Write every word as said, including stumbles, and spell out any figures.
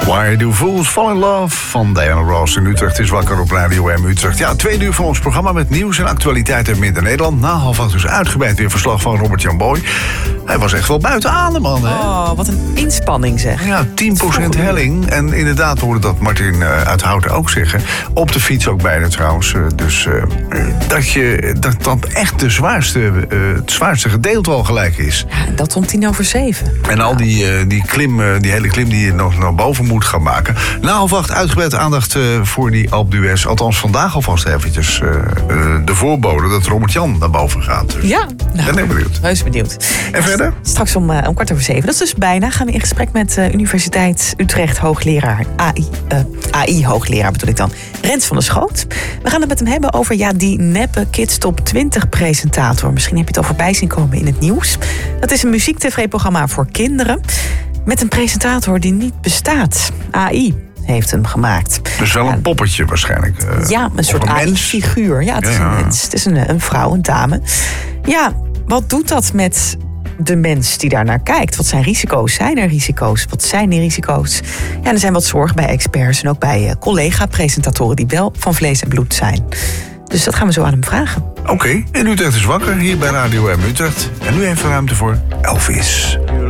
Why Do Fools Fall in Love van Diana Ross in Utrecht is wakker op Radio M Utrecht. Ja, tweede uur van ons programma met nieuws en actualiteiten in Midden-Nederland. Na half acht dus uitgebreid weer verslag van Robert-Jan Boy. Hij was echt wel buiten adem, man. Hè? Oh, wat een inspanning zeg. Ja, tien procent helling. En inderdaad hoorde dat Martin uh, uit Houten ook zeggen. Op de fiets ook bijna trouwens. Uh, dus uh, dat, je, dat dat echt de zwaarste, uh, het zwaarste gedeelte al gelijk is. Ja, dat om tien over zeven. En al die, uh, die, klim, uh, die hele klim die je nog naar boven moet gaan maken. Na half acht uitgebreid aandacht uh, voor die Alpe d'Huez. Althans vandaag alvast eventjes uh, uh, de voorbode dat Robert-Jan naar boven gaat. Dus. Ja, nou, ben ik benieuwd. Heus benieuwd. En verder? Straks om, uh, om kwart over zeven. Dat is dus bijna. Gaan we in gesprek met uh, Universiteit Utrecht hoogleraar A I, uh, A I-hoogleraar bedoel ik dan, Rens van der Schoot. We gaan het met hem hebben over ja, die neppe Kids Top twintig presentator. Misschien heb je het al voorbij zien komen in het nieuws. Dat is een muziek-tv-programma voor kinderen. Met een presentator die niet bestaat. A I heeft hem gemaakt. Dus wel een ja, poppetje waarschijnlijk. Uh, ja, een soort A I-figuur. Ja, het is, ja, ja. Een, het is een, een vrouw, een dame. Ja, wat doet dat met de mens die daar naar kijkt? Wat zijn risico's? Zijn er risico's? Wat zijn die risico's? Ja, er zijn wat zorgen bij experts en ook bij uh, collega-presentatoren die wel van vlees en bloed zijn. Dus dat gaan we zo aan hem vragen. Oké, okay. En Utrecht is wakker hier bij Radio M Utrecht. En nu even ruimte voor Elvis.